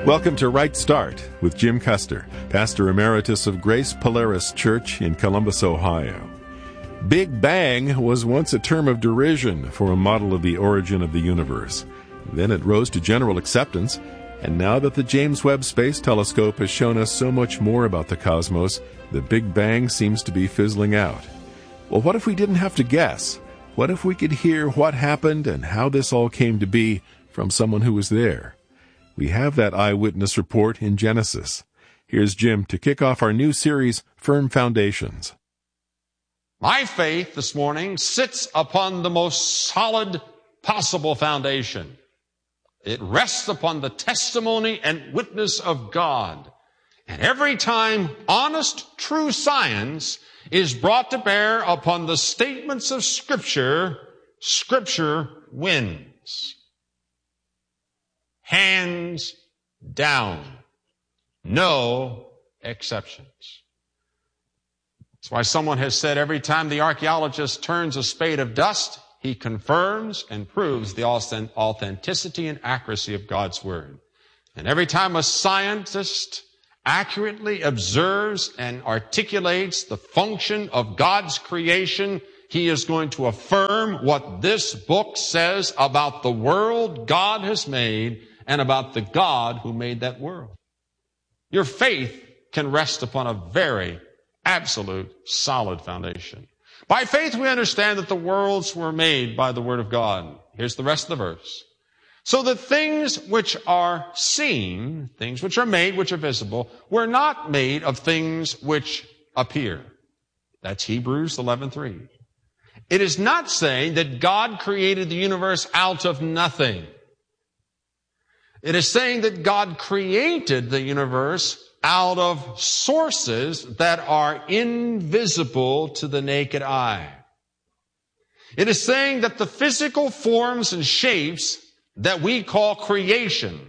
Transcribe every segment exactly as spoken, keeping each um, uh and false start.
Welcome to Right Start with Jim Custer, Pastor Emeritus of Grace Polaris Church in Columbus, Ohio. Big Bang was once a term of derision for a model of the origin of the universe. Then it rose to general acceptance, and now that the James Webb Space Telescope has shown us so much more about the cosmos, the Big Bang seems to be fizzling out. Well, what if we didn't have to guess? What if we could hear what happened and how this all came to be from someone who was there? We have that eyewitness report in Genesis. Here's Jim to kick off our new series, Firm Foundations. My faith this morning sits upon the most solid possible foundation. It rests upon the testimony and witness of God. And every time honest, true science is brought to bear upon the statements of Scripture, Scripture wins. Hands down. No exceptions. That's why someone has said every time the archaeologist turns a spade of dust, he confirms and proves the authenticity and accuracy of God's Word. And every time a scientist accurately observes and articulates the function of God's creation, he is going to affirm what this book says about the world God has made and about the God who made that world. Your faith can rest upon a very absolute, solid foundation. By faith we understand that the worlds were made by the Word of God. Here's the rest of the verse. So that things which are seen, things which are made, which are visible, were not made of things which appear. That's Hebrews eleven three. It is not saying that God created the universe out of nothing. It is saying that God created the universe out of sources that are invisible to the naked eye. It is saying that the physical forms and shapes that we call creation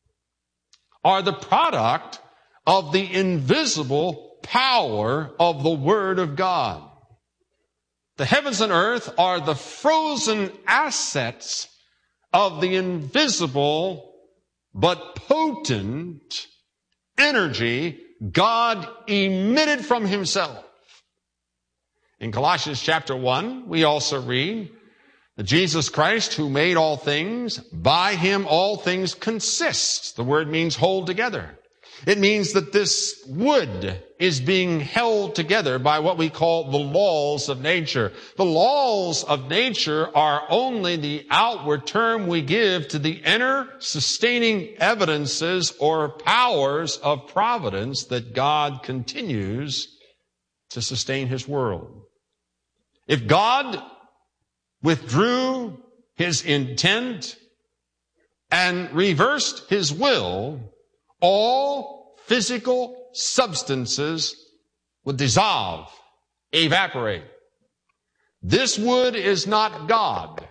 are the product of the invisible power of the Word of God. The heavens and earth are the frozen assets of the invisible but potent energy God emitted from Himself. In Colossians chapter one, we also read that Jesus Christ, who made all things, by Him all things consist. The word means hold together. It means that this wood is being held together by what we call the laws of nature. The laws of nature are only the outward term we give to the inner sustaining evidences or powers of providence that God continues to sustain His world. If God withdrew His intent and reversed His will, all physical substances would dissolve, evaporate. This wood is not God.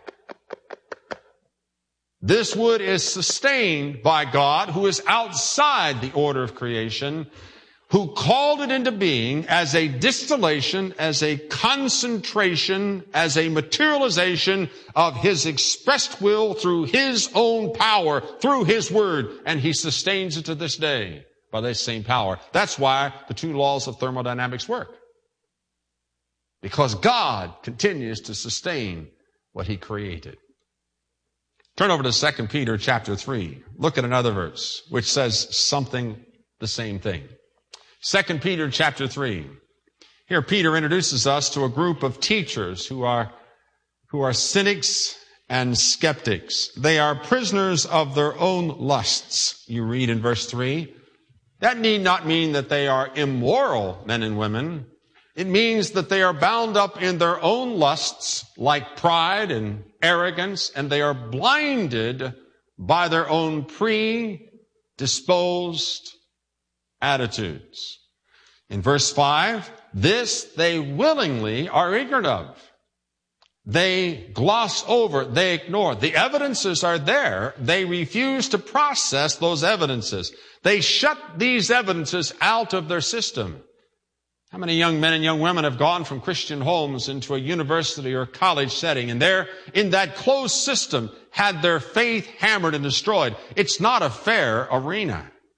This wood is sustained by God, who is outside the order of creation, who called it into being as a distillation, as a concentration, as a materialization of His expressed will through His own power, through His Word, and He sustains it to this day by that same power. That's why the two laws of thermodynamics work. Because God continues to sustain what He created. Turn over to Second Peter chapter three. Look at another verse which says something the same thing. Second Peter chapter three. Here Peter introduces us to a group of teachers who are, who are cynics and skeptics. They are prisoners of their own lusts. You read in verse three. That need not mean that they are immoral men and women. It means that they are bound up in their own lusts like pride and arrogance, and they are blinded by their own predisposed attitudes. In verse five, this they willingly are ignorant of. They gloss over, they ignore. The evidences are there. They refuse to process those evidences. They shut these evidences out of their system. How many young men and young women have gone from Christian homes into a university or college setting, and there, in that closed system, had their faith hammered and destroyed? It's not a fair arena.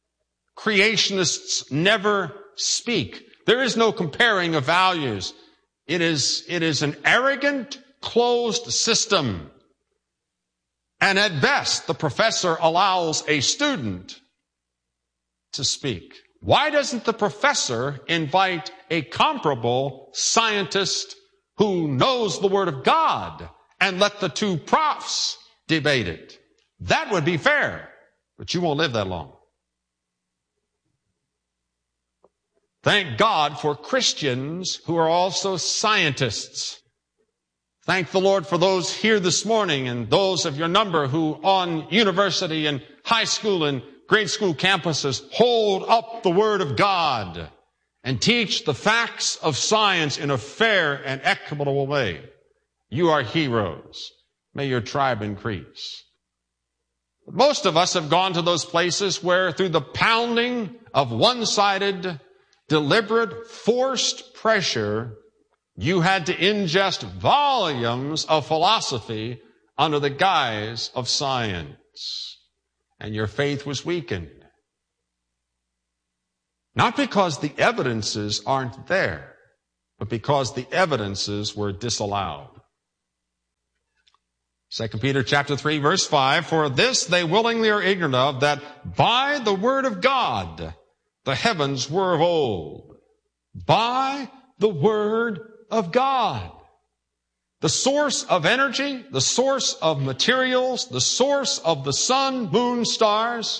Creationists never speak. There is no comparing of values. It is, it is an arrogant, closed system. And at best, the professor allows a student to speak. Why doesn't the professor invite a comparable scientist who knows the Word of God and let the two profs debate it? That would be fair, but you won't live that long. Thank God for Christians who are also scientists. Thank the Lord for those here this morning and those of your number who on university and high school and grade school campuses hold up the Word of God and teach the facts of science in a fair and equitable way. You are heroes. May your tribe increase. Most of us have gone to those places where through the pounding of one-sided, deliberate, forced pressure, you had to ingest volumes of philosophy under the guise of science. And your faith was weakened. Not because the evidences aren't there, but because the evidences were disallowed. Second Peter chapter three, verse five, for this they willingly are ignorant of, that by the word of God the heavens were of old. By the word of God. The source of energy, the source of materials, the source of the sun, moon, stars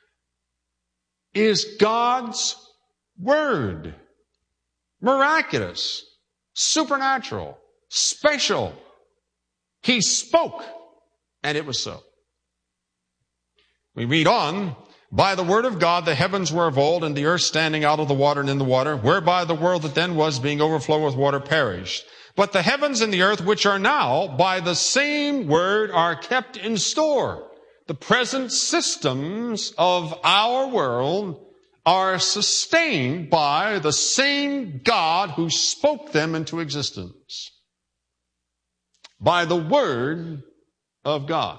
is God's Word. Miraculous, supernatural, special. He spoke, and it was so. We read on, by the word of God the heavens were of old, and the earth standing out of the water and in the water, whereby the world that then was, being overflowed with water, perished. But the heavens and the earth, which are now, by the same word, are kept in store. The present systems of our world are sustained by the same God who spoke them into existence. By the word of God.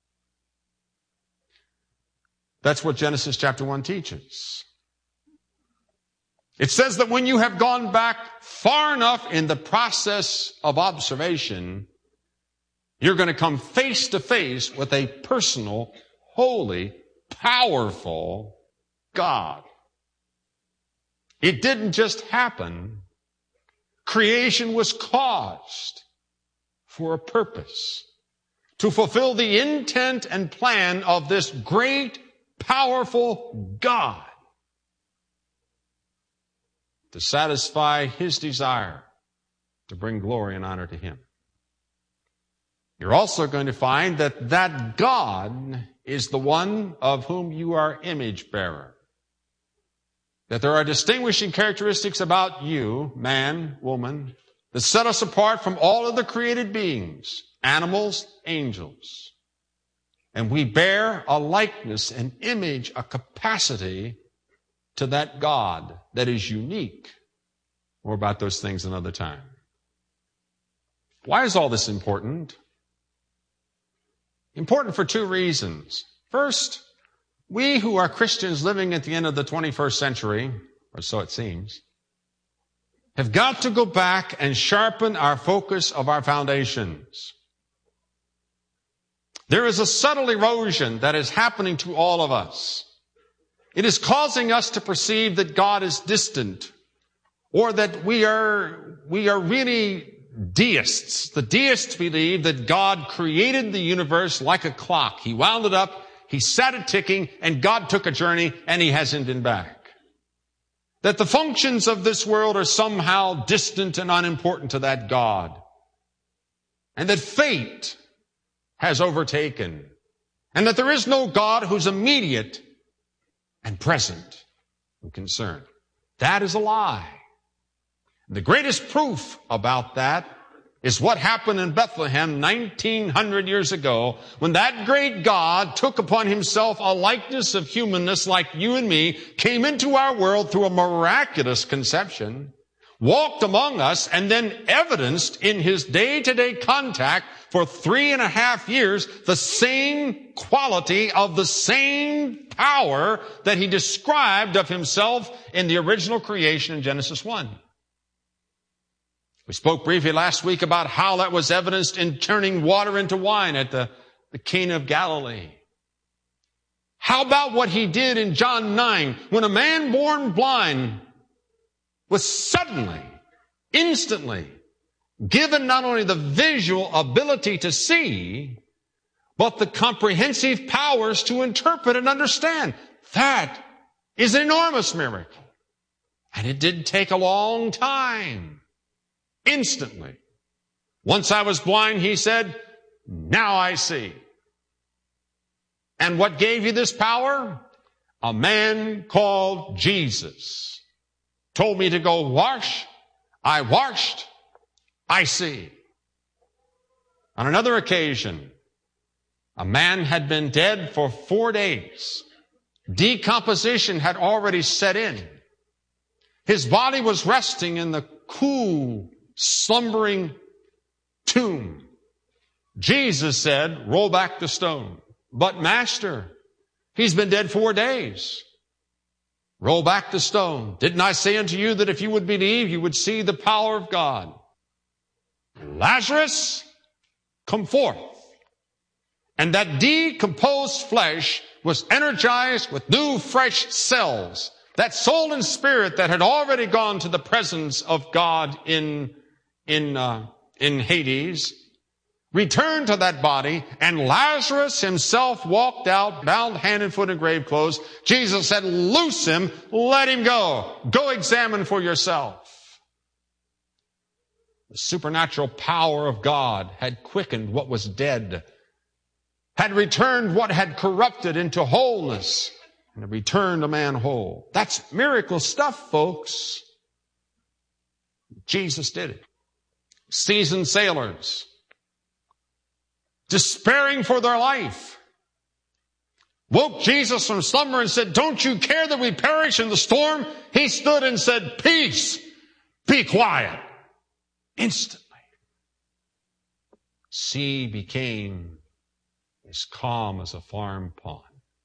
That's what Genesis chapter one teaches. It says that when you have gone back far enough in the process of observation, you're going to come face to face with a personal, holy, powerful God. It didn't just happen. Creation was caused for a purpose, to fulfill the intent and plan of this great, powerful God, to satisfy His desire to bring glory and honor to Him. You're also going to find that that God is the one of whom you are image bearer. That there are distinguishing characteristics about you, man, woman, that set us apart from all other created beings, animals, angels. And we bear a likeness, an image, a capacity to that God that is unique. More about those things another time. Why is all this important? Important for two reasons. First, we who are Christians living at the end of the twenty-first century, or so it seems, have got to go back and sharpen our focus of our foundations. There is a subtle erosion that is happening to all of us. It is causing us to perceive that God is distant, or that we are, we are really deists. The deists believe that God created the universe like a clock. He wound it up, He sat it ticking, and God took a journey, and He hasn't been back. That the functions of this world are somehow distant and unimportant to that God. And that fate has overtaken. And that there is no God who's immediate and present and concerned. That is a lie. The greatest proof about that is what happened in Bethlehem nineteen hundred years ago, when that great God took upon Himself a likeness of humanness like you and me, came into our world through a miraculous conception, walked among us, and then evidenced in his day-to-day contact for three and a half years the same quality of the same power that he described of himself in the original creation in Genesis one. We spoke briefly last week about how that was evidenced in turning water into wine at the, the Cana of Galilee. How about what he did in John nine, when a man born blind was suddenly, instantly given not only the visual ability to see, but the comprehensive powers to interpret and understand. That is an enormous miracle. And it didn't take a long time. Instantly. Once I was blind, he said, now I see. And what gave you this power? A man called Jesus. Told me to go wash. I washed. I see. On another occasion, a man had been dead for four days. Decomposition had already set in. His body was resting in the cool, slumbering tomb. Jesus said, roll back the stone. But Master, he's been dead four days. Roll back the stone. Didn't I say unto you that if you would believe, you would see the power of God? Lazarus, come forth. And that decomposed flesh was energized with new, fresh cells. That soul and spirit that had already gone to the presence of God in, in, uh, in Hades, returned to that body, and Lazarus himself walked out, bound hand and foot in grave clothes. Jesus said, loose him, let him go. Go examine for yourself. The supernatural power of God had quickened what was dead, had returned what had corrupted into wholeness, and had returned a man whole. That's miracle stuff, folks. Jesus did it. Seasoned sailors, despairing for their life, woke Jesus from slumber and said, don't you care that we perish in the storm? He stood and said, peace, be quiet. Instantly, sea became as calm as a farm pond.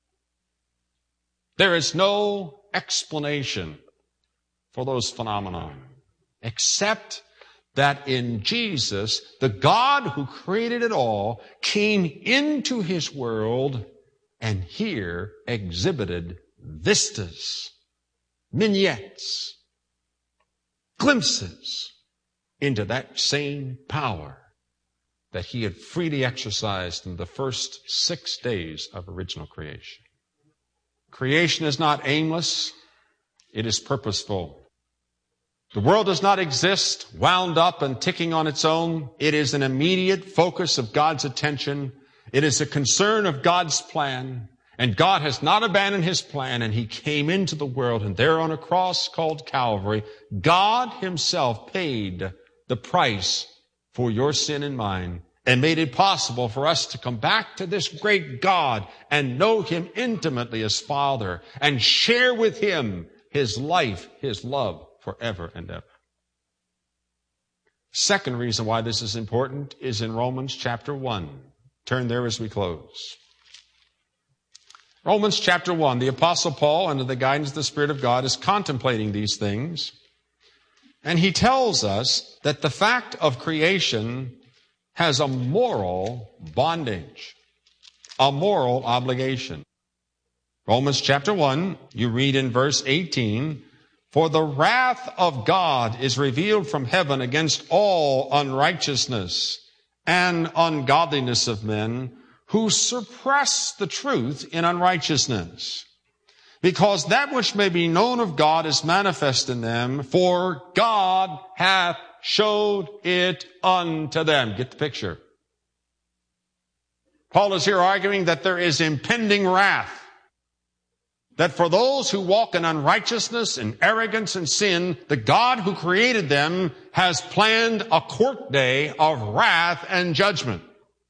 There is no explanation for those phenomena except that in Jesus, the God who created it all came into his world and here exhibited vistas, vignettes, glimpses into that same power that he had freely exercised in the first six days of original creation. Creation is not aimless. It is purposeful. The world does not exist wound up and ticking on its own. It is an immediate focus of God's attention. It is a concern of God's plan. And God has not abandoned his plan, and he came into the world, and there on a cross called Calvary, God himself paid the price for your sin and mine, and made it possible for us to come back to this great God and know him intimately as Father and share with him his life, his love forever and ever. Second reason why this is important is in Romans chapter one. Turn there as we close. Romans chapter one, the Apostle Paul, under the guidance of the Spirit of God, is contemplating these things. And he tells us that the fact of creation has a moral bondage, a moral obligation. Romans chapter one, you read in verse eighteen, for the wrath of God is revealed from heaven against all unrighteousness and ungodliness of men who suppress the truth in unrighteousness. Because that which may be known of God is manifest in them, for God hath showed it unto them. Get the picture. Paul is here arguing that there is impending wrath. That for those who walk in unrighteousness and arrogance and sin, the God who created them has planned a court day of wrath and judgment.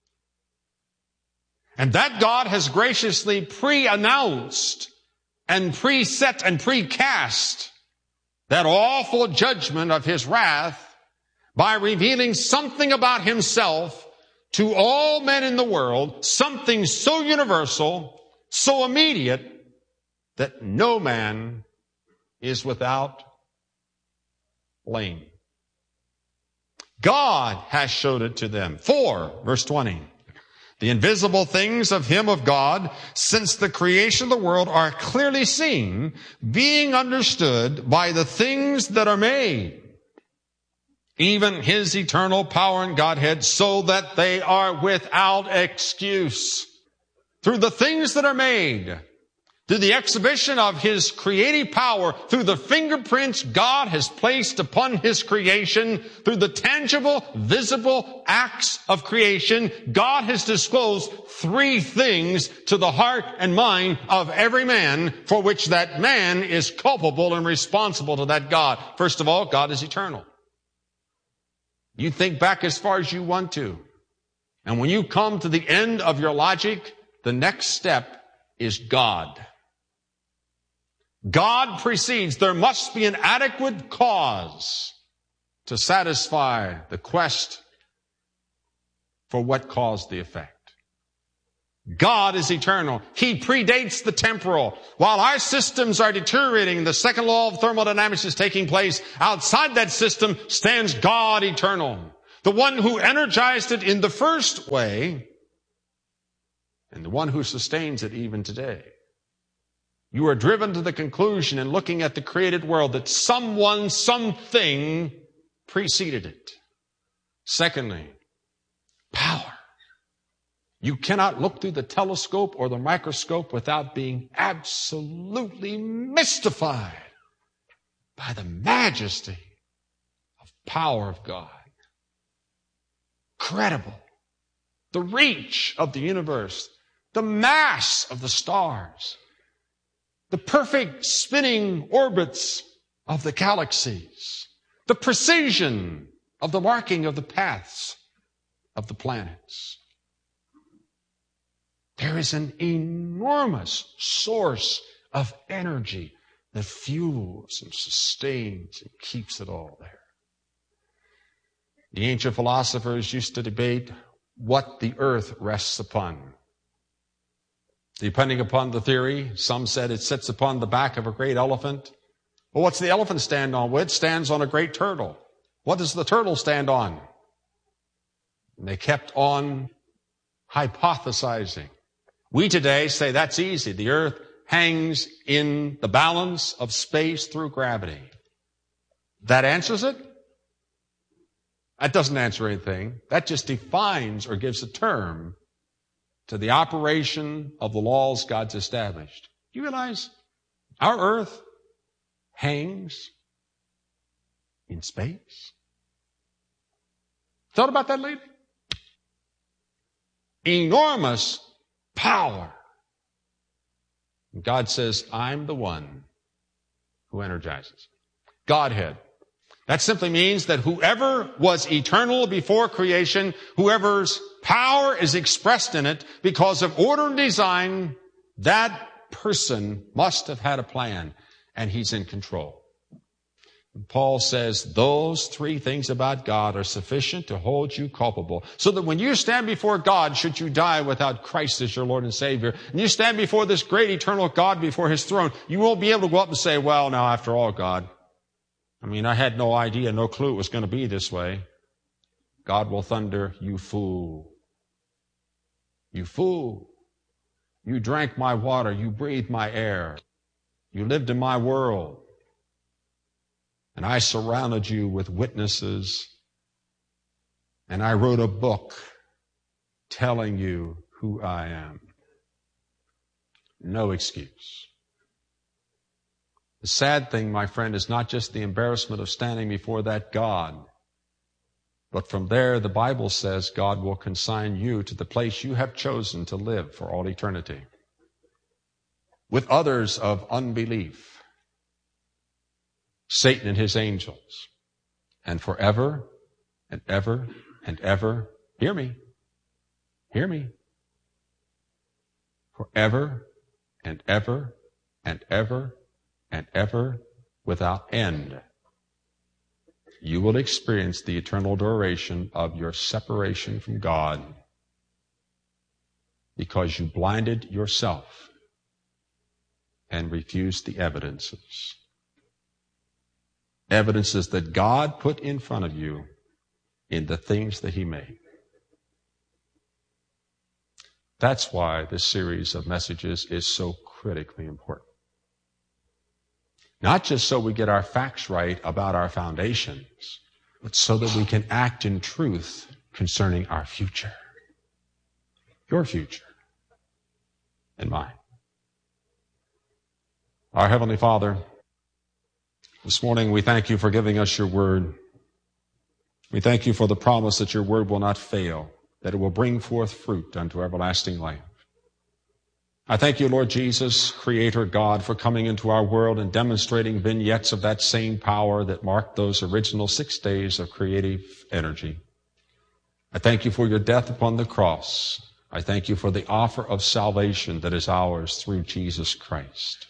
And that God has graciously pre-announced and preset and precast that awful judgment of his wrath by revealing something about himself to all men in the world, something so universal, so immediate, that no man is without blame. God has showed it to them. For, verse twenty, the invisible things of him of God, since the creation of the world, are clearly seen, being understood by the things that are made, even his eternal power and Godhead, so that they are without excuse. Through the things that are made, through the exhibition of his creative power, through the fingerprints God has placed upon his creation, through the tangible, visible acts of creation, God has disclosed three things to the heart and mind of every man for which that man is culpable and responsible to that God. First of all, God is eternal. You think back as far as you want to. And when you come to the end of your logic, the next step is God. God precedes. There must be an adequate cause to satisfy the quest for what caused the effect. God is eternal. He predates the temporal. While our systems are deteriorating, the second law of thermodynamics is taking place. Outside that system stands God eternal, the one who energized it in the first way and the one who sustains it even today. You are driven to the conclusion in looking at the created world that someone, something preceded it. Secondly, power. You cannot look through the telescope or the microscope without being absolutely mystified by the majesty of power of God. Incredible. The reach of the universe, the mass of the stars, the perfect spinning orbits of the galaxies, the precision of the marking of the paths of the planets. There is an enormous source of energy that fuels and sustains and keeps it all there. The ancient philosophers used to debate what the earth rests upon. Depending upon the theory, some said it sits upon the back of a great elephant. Well, what's the elephant stand on? Well, it stands on a great turtle. What does the turtle stand on? And they kept on hypothesizing. We today say that's easy. The earth hangs in the balance of space through gravity. That answers it? That doesn't answer anything. That just defines or gives a term to the operation of the laws God's established. You realize our earth hangs in space? Thought about that lately? Enormous power. And God says, I'm the one who energizes. Godhead. That simply means that whoever was eternal before creation, whoever's power is expressed in it because of order and design, that person must have had a plan, and he's in control. And Paul says those three things about God are sufficient to hold you culpable, so that when you stand before God, should you die without Christ as your Lord and Savior, and you stand before this great eternal God before his throne, you won't be able to go up and say, well, now after all, God, I mean, I had no idea, no clue it was going to be this way. God will thunder, you fool. You fool. You drank my water. You breathed my air. You lived in my world. And I surrounded you with witnesses. And I wrote a book telling you who I am. No excuse. The sad thing, my friend, is not just the embarrassment of standing before that God, but from there, the Bible says God will consign you to the place you have chosen to live for all eternity, with others of unbelief, Satan and his angels, and forever and ever and ever, hear me, hear me, forever and ever and ever and ever without end. You will experience the eternal duration of your separation from God because you blinded yourself and refused the evidences. Evidences that God put in front of you in the things that He made. That's why this series of messages is so critically important. Not just so we get our facts right about our foundations, but so that we can act in truth concerning our future. Your future and mine. Our Heavenly Father, this morning we thank You for giving us Your Word. We thank You for the promise that Your Word will not fail, that it will bring forth fruit unto everlasting life. I thank You, Lord Jesus, Creator God, for coming into our world and demonstrating vignettes of that same power that marked those original six days of creative energy. I thank You for Your death upon the cross. I thank You for the offer of salvation that is ours through Jesus Christ.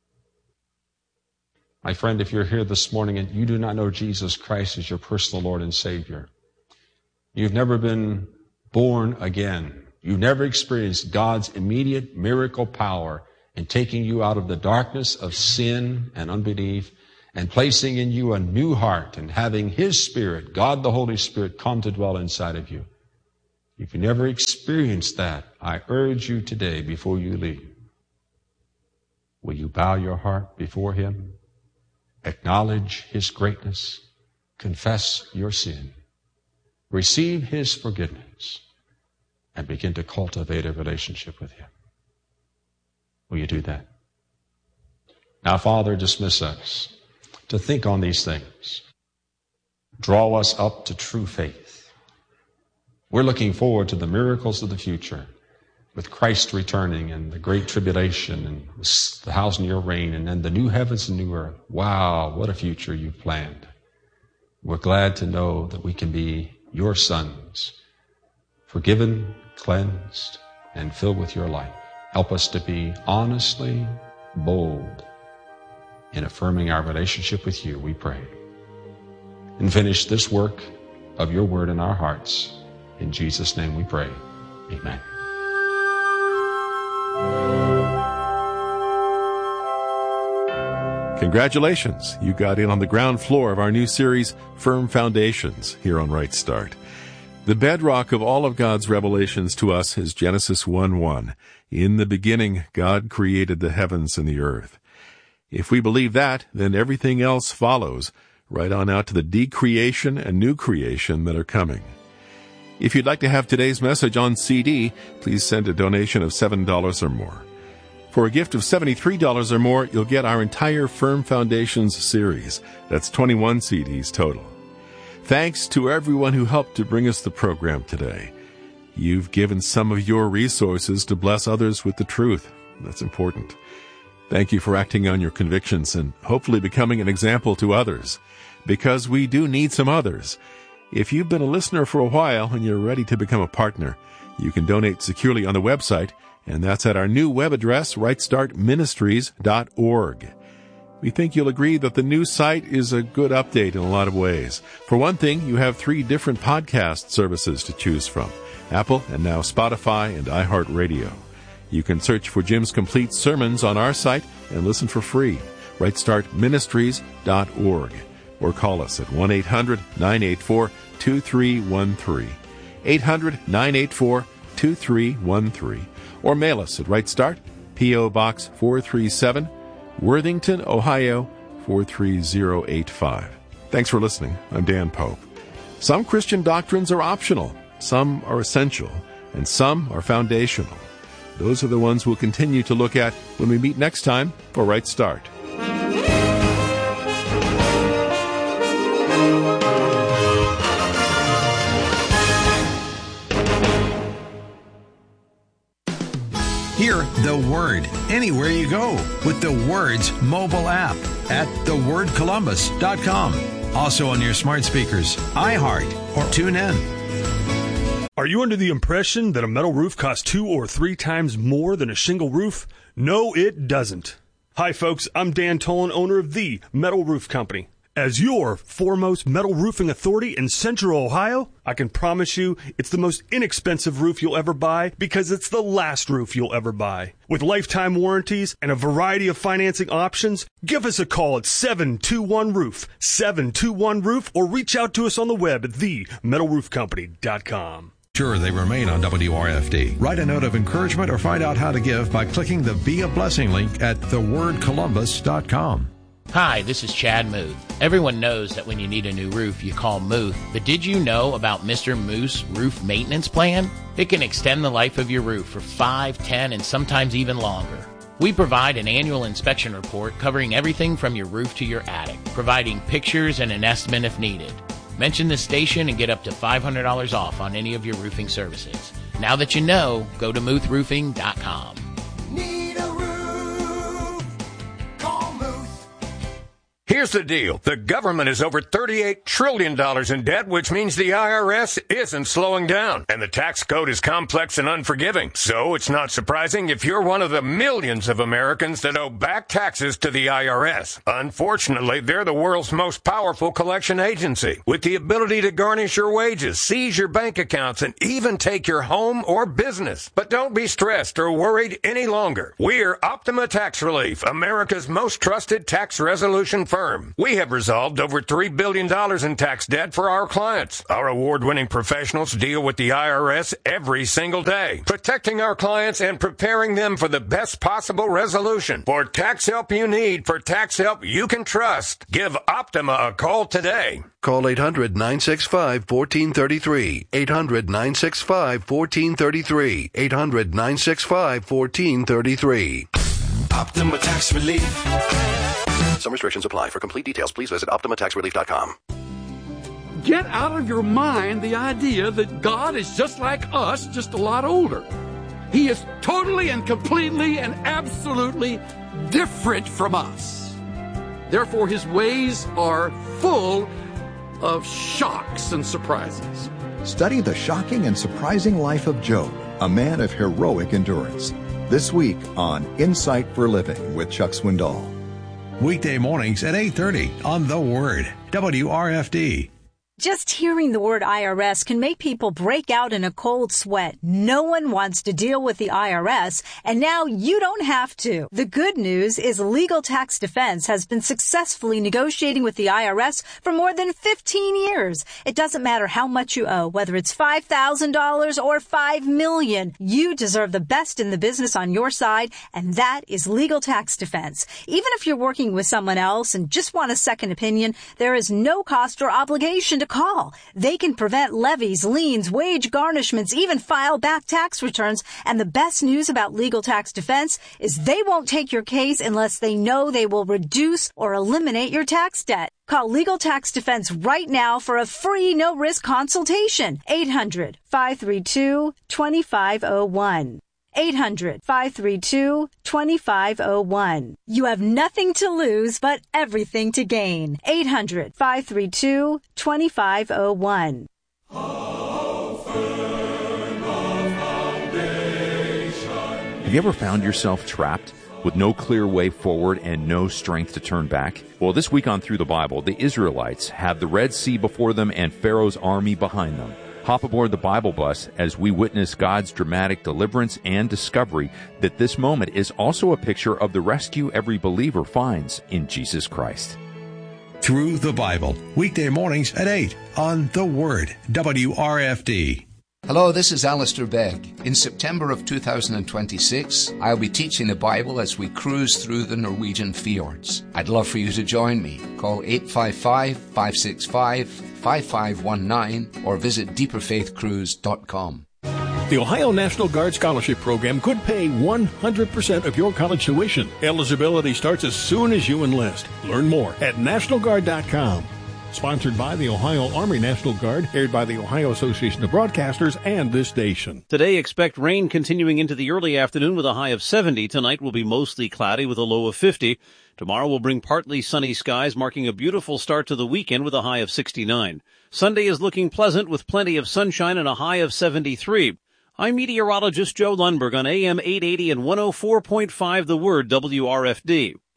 My friend, if you're here this morning and you do not know Jesus Christ as your personal Lord and Savior, you've never been born again. You've never experienced God's immediate miracle power in taking you out of the darkness of sin and unbelief and placing in you a new heart and having His Spirit, God the Holy Spirit, come to dwell inside of you. If you never experienced that, I urge you today before you leave, will you bow your heart before Him, acknowledge His greatness, confess your sin, receive His forgiveness, and begin to cultivate a relationship with Him? Will you do that? Now, Father, dismiss us to think on these things. Draw us up to true faith. We're looking forward to the miracles of the future with Christ returning and the great tribulation and the thousand-year reign and then the new heavens and new earth. Wow, what a future you've planned. We're glad to know that we can be Your sons, forgiven, cleansed, and filled with Your life. Help us to be honestly bold in affirming our relationship with You, we pray. And finish this work of Your word in our hearts. In Jesus' name we pray. Amen. Congratulations. You got in on the ground floor of our new series, Firm Foundations, here on Right Start. The bedrock of all of God's revelations to us is Genesis one one. In the beginning, God created the heavens and the earth. If we believe that, then everything else follows, right on out to the decreation and new creation that are coming. If you'd like to have today's message on C D, please send a donation of seven dollars or more. For a gift of seventy-three dollars or more, you'll get our entire Firm Foundations series. That's twenty-one C Ds total. Thanks to everyone who helped to bring us the program today. You've given some of your resources to bless others with the truth. That's important. Thank you for acting on your convictions and hopefully becoming an example to others, because we do need some others. If you've been a listener for a while and you're ready to become a partner, you can donate securely on the website, and that's at our new web address, right start ministries dot org. We think you'll agree that the new site is a good update in a lot of ways. For one thing, you have three different podcast services to choose from: Apple and now Spotify and iHeartRadio. You can search for Jim's complete sermons on our site and listen for free. right start ministries dot org. Or call us at one eight hundred nine eight four two three one three. eight hundred nine eight four two three one three. Or mail us at Right Start, P O Box four three seven, Worthington, Ohio four three zero eight five. Thanks for listening. I'm Dan Pope. Some Christian doctrines are optional, some are essential, and some are foundational. Those are the ones we'll continue to look at when we meet next time for Right Start. Hear The Word anywhere you go with The Word's mobile app at the word columbus dot com. Also on your smart speakers, iHeart, or TuneIn. Are you under the impression that a metal roof costs two or three times more than a shingle roof? No, it doesn't. Hi, folks. I'm Dan Tolan, owner of The Metal Roof Company. As your foremost metal roofing authority in Central Ohio, I can promise you it's the most inexpensive roof you'll ever buy because it's the last roof you'll ever buy. With lifetime warranties and a variety of financing options, give us a call at seven two one roof, seven two one roof, or reach out to us on the web at the metal roof company dot com. Sure, they remain on W R F D. Write a note of encouragement or find out how to give by clicking the Be a Blessing link at the word columbus dot com. Hi, this is Chad Muth. Everyone knows that when you need a new roof, you call Muth. But did you know about Mister Moose Roof Maintenance Plan? It can extend the life of your roof for five, ten, and sometimes even longer. We provide an annual inspection report covering everything from your roof to your attic, providing pictures and an estimate if needed. Mention the station and get up to five hundred dollars off on any of your roofing services. Now that you know, go to muth roofing dot com. Need a roof? Call Muth. Here's the deal. The government is over thirty-eight trillion dollars in debt, which means the I R S isn't slowing down. And the tax code is complex and unforgiving. So it's not surprising if you're one of the millions of Americans that owe back taxes to the I R S. Unfortunately, they're the world's most powerful collection agency, with the ability to garnish your wages, seize your bank accounts, and even take your home or business. But don't be stressed or worried any longer. We're Optima Tax Relief, America's most trusted tax resolution firm. We have resolved over three billion dollars in tax debt for our clients. Our award-winning professionals deal with the I R S every single day, protecting our clients and preparing them for the best possible resolution. For tax help you need, for tax help you can trust, give Optima a call today. Call eight hundred, nine six five, one four three three. eight hundred, nine six five, one four three three. eight hundred, nine six five, one four three three. Optima Tax Relief. Some restrictions apply. For complete details, please visit optima tax relief dot com. Get out of your mind the idea that God is just like us, just a lot older. He is totally and completely and absolutely different from us. Therefore, his ways are full of shocks and surprises. Study the shocking and surprising life of Job, a man of heroic endurance. This week on Insight for Living with Chuck Swindoll. Weekday mornings at eight thirty on The Word, W R F D. Just hearing the word I R S can make people break out in a cold sweat. No one wants to deal with the I R S, and now you don't have to. The good news is Legal Tax Defense has been successfully negotiating with the I R S for more than fifteen years. It doesn't matter how much you owe, whether it's five thousand dollars or five million dollars. You deserve the best in the business on your side, and that is Legal Tax Defense. Even if you're working with someone else and just want a second opinion, there is no cost or obligation to call. They can prevent levies, liens, wage garnishments, even file back tax returns. And the best news about Legal Tax Defense is they won't take your case unless they know they will reduce or eliminate your tax debt. Call Legal Tax Defense right now for a free no-risk consultation. eight hundred, five three two, two five zero one. eight hundred, five three two, two five zero one. You have nothing to lose but everything to gain. eight hundred, five three two, two five zero one. Have you ever found yourself trapped with no clear way forward and no strength to turn back? Well, this week on Through the Bible, the Israelites have the Red Sea before them and Pharaoh's army behind them. Hop aboard the Bible bus as we witness God's dramatic deliverance and discovery that this moment is also a picture of the rescue every believer finds in Jesus Christ. Through the Bible, weekday mornings at eight on The Word, W R F D. Hello, this is Alistair Begg. In September of two thousand twenty-six, I'll be teaching the Bible as we cruise through the Norwegian fjords. I'd love for you to join me. Call eight five five, five six five, five five one nine or visit deeper faith cruise dot com. The Ohio National Guard Scholarship Program could pay one hundred percent of your college tuition. Eligibility starts as soon as you enlist. Learn more at national guard dot com. Sponsored by the Ohio Army National Guard, aired by the Ohio Association of Broadcasters and this station. Today, expect rain continuing into the early afternoon with a high of seventy. Tonight will be mostly cloudy with a low of fifty. Tomorrow will bring partly sunny skies, marking a beautiful start to the weekend with a high of sixty-nine. Sunday is looking pleasant with plenty of sunshine and a high of seventy-three. I'm meteorologist Joe Lundberg on A M eight eighty and one oh four point five The Word W R F D.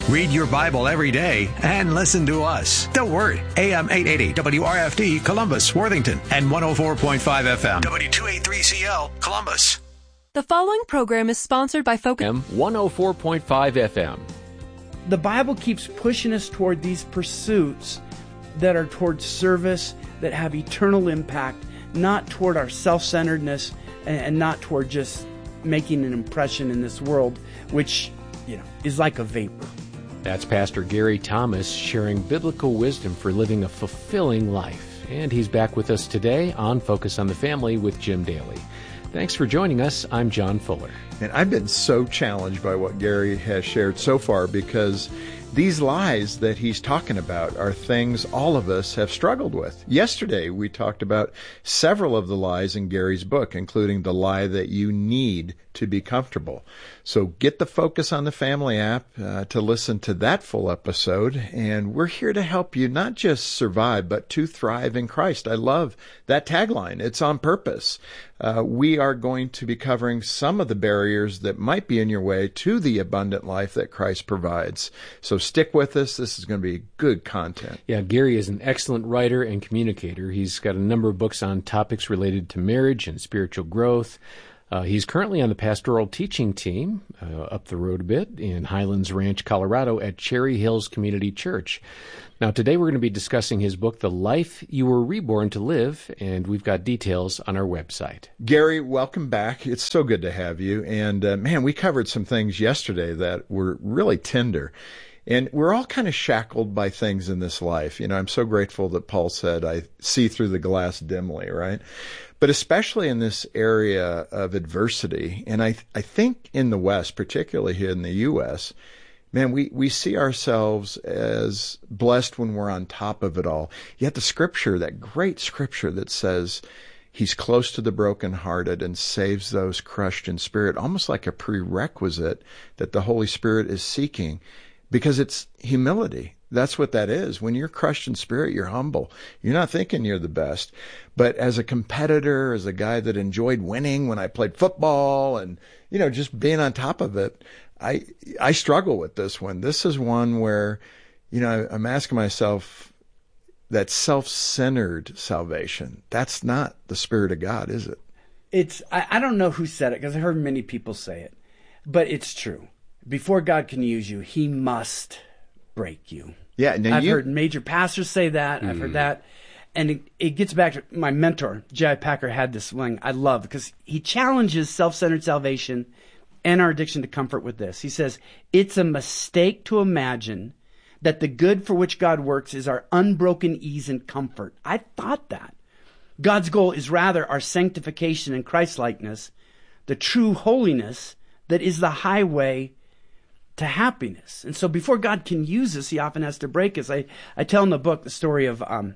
Read your Bible every day and listen to us. The Word, A M eight eighty, W R F D, Columbus, Worthington, and one oh four point five F M, W two eighty-three C L, Columbus. The following program is sponsored by Focus one oh four point five F M. The Bible keeps pushing us toward these pursuits that are toward service, that have eternal impact, not toward our self-centeredness and not toward just making an impression in this world, which, you know, is like a vapor. That's Pastor Gary Thomas sharing biblical wisdom for living a fulfilling life. And he's back with us today on Focus on the Family with Jim Daly. Thanks for joining us. I'm John Fuller. And I've been so challenged by what Gary has shared so far, because these lies that he's talking about are things all of us have struggled with. Yesterday, we talked about several of the lies in Gary's book, including the lie that you need to be comfortable. So get the Focus on the Family app uh, to listen to that full episode. And we're here to help you not just survive, but to thrive in Christ. I love that tagline. It's on purpose. Uh, we are going to be covering some of the barriers that might be in your way to the abundant life that Christ provides. So stick with us. This is going to be good content. Yeah, Gary is an excellent writer and communicator. He's got a number of books on topics related to marriage and spiritual growth. Uh, he's currently on the pastoral teaching team uh, up the road a bit in Highlands Ranch, Colorado at Cherry Hills Community Church. Now, today we're going to be discussing his book, The Life You Were Reborn to Live, and we've got details on our website. Gary, welcome back. It's so good to have you. And, uh, man, we covered some things yesterday that were really tender. And we're all kind of shackled by things in this life. You know, I'm so grateful that Paul said, I see through the glass dimly, right? But especially in this area of adversity, and I I think in the West, particularly here in the U S, man, we, we see ourselves as blessed when we're on top of it all. Yet the scripture, that great scripture that says he's close to the brokenhearted and saves those crushed in spirit, almost like a prerequisite that the Holy Spirit is seeking, because it's humility. That's what that is. When you're crushed in spirit, you're humble. You're not thinking you're the best. But as a competitor, as a guy that enjoyed winning when I played football and, you know, just being on top of it, I I struggle with this one. This is one where, you know, I'm asking myself, that self-centered salvation, that's not the Spirit of God, is it? It's, I, I don't know who said it, because I heard many people say it, but it's true. Before God can use you, he must break you. Yeah, now I've you... heard major pastors say that. Mm. I've heard that. And it, it gets back to my mentor, J I Packer, had this line I love, because he challenges self-centered salvation and our addiction to comfort with this. He says, it's a mistake to imagine that the good for which God works is our unbroken ease and comfort. I thought that. God's goal is rather our sanctification and Christ-likeness, the true holiness that is the highway to happiness. And so before God can use us, he often has to break us. I, I tell in the book the story of, um,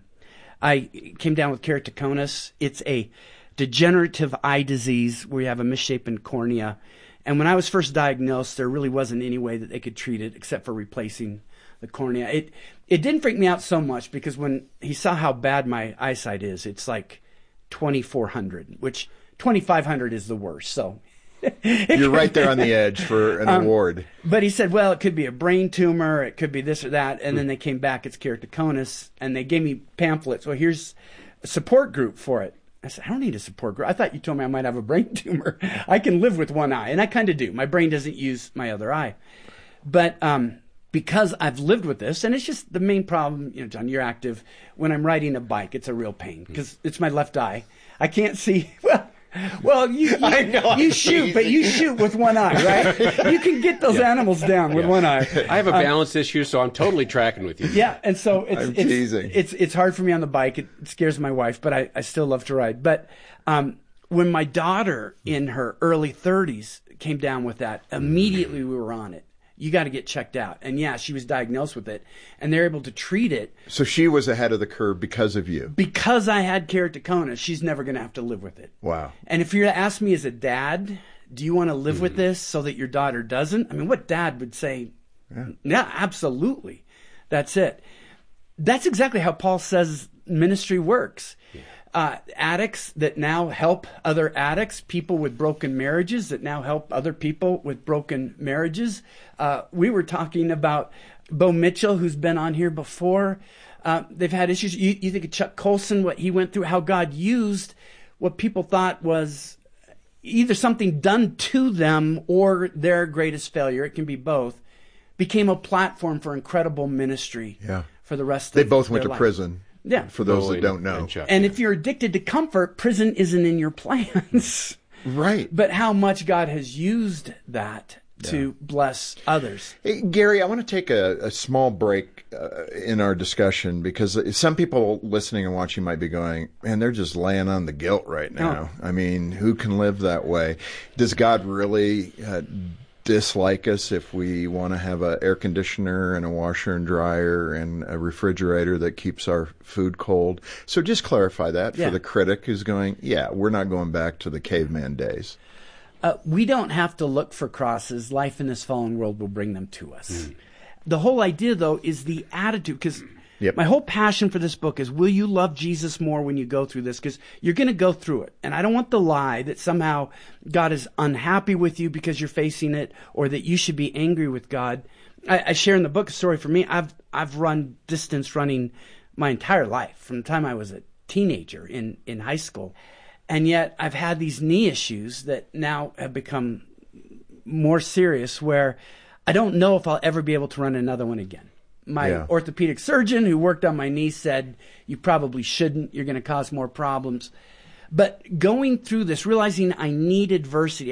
I came down with keratoconus. It's a degenerative eye disease where you have a misshapen cornea. And when I was first diagnosed, there really wasn't any way that they could treat it except for replacing the cornea. It, it didn't freak me out so much, because when he saw how bad my eyesight is, it's like twenty-four hundred, which twenty-five hundred is the worst. So you're right there on the edge for an um, award. But he said, well, it could be a brain tumor, it could be this or that, and then they came back, it's keratoconus, and they gave me pamphlets. Well, here's a support group for it. I said, I don't need a support group. I thought you told me I might have a brain tumor. I can live with one eye, and I kind of do. My brain doesn't use my other eye. But um, because I've lived with this, and it's just the main problem, you know, John, you're active. When I'm riding a bike, it's a real pain, because it's my left eye. I can't see, well, Well, you you, I know, you shoot, but you shoot with one eye, right? You can get those yeah. animals down with yeah. one eye. I have a balance um, issue, so I'm totally tracking with you. Yeah, and so it's I'm it's, teasing. it's it's hard for me on the bike. It scares my wife, but I, I still love to ride. But um, when my daughter in her early thirties came down with that, immediately we were on it. You got to get checked out. And yeah, she was diagnosed with it, and they're able to treat it. So she was ahead of the curve because of you. Because I had keratoconus, she's never going to have to live with it. Wow. And if you're to ask me as a dad, do you want to live mm. with this so that your daughter doesn't? I mean, what dad would say, yeah, yeah absolutely. That's it. That's exactly how Paul says ministry works. Yeah. Uh, addicts that now help other addicts, people with broken marriages that now help other people with broken marriages. Uh, we were talking about Bo Mitchell, who's been on here before. Uh, they've had issues. You, you think of Chuck Colson, what he went through, how God used what people thought was either something done to them or their greatest failure. It can be both. Became a platform for incredible ministry yeah. for the rest of their life. They both went to life. prison. Yeah. For those that don't know. And, and if you're addicted to comfort, prison isn't in your plans. Right. But how much God has used that to yeah. bless others. Hey, Gary, I want to take a, a small break uh, in our discussion because some people listening and watching might be going, man, they're just laying on the guilt right now. Oh. I mean, who can live that way? Does God really uh, dislike us if we want to have an air conditioner and a washer and dryer and a refrigerator that keeps our food cold? So just clarify that yeah. for the critic who's going, yeah, we're not going back to the caveman days. Uh, we don't have to look for crosses. Life in this fallen world will bring them to us. Mm. The whole idea, though, is the attitude, because yep. my whole passion for this book is, will you love Jesus more when you go through this? Because you're going to go through it. And I don't want the lie that somehow God is unhappy with you because you're facing it, or that you should be angry with God. I, I share in the book a story for me. I've I've run distance running my entire life, from the time I was a teenager in, in high school. And yet I've had these knee issues that now have become more serious, where I don't know if I'll ever be able to run another one again. My yeah. orthopedic surgeon who worked on my knee said, you probably shouldn't. You're going to cause more problems. But going through this, realizing I need adversity,